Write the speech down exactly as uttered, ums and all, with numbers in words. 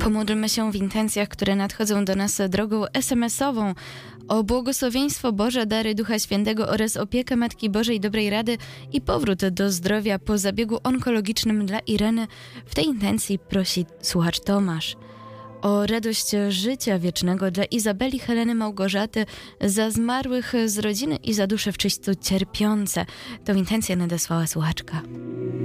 Pomódlmy się w intencjach, które nadchodzą do nas drogą es em esową, o błogosławieństwo Boże, dary Ducha Świętego oraz opiekę Matki Bożej, dobrej rady i powrót do zdrowia po zabiegu onkologicznym dla Ireny. W tej intencji prosi słuchacz Tomasz. O radość życia wiecznego dla Izabeli, Heleny, Małgorzaty, za zmarłych z rodziny i za dusze w czyśćcu cierpiące. Tą intencję nadesłała słuchaczka.